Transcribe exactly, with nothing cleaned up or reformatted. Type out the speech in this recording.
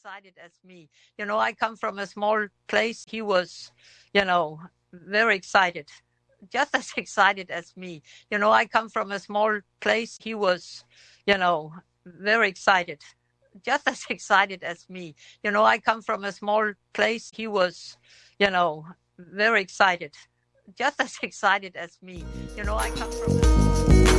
excited as me. You know, I come from a small place. He was, you know, very excited, just as excited as me. You know, I come from a small place. He was, you know, very excited, just as excited as me. You know, I come from a small place. He was, you know, very excited, just as excited as me. You know, I come from.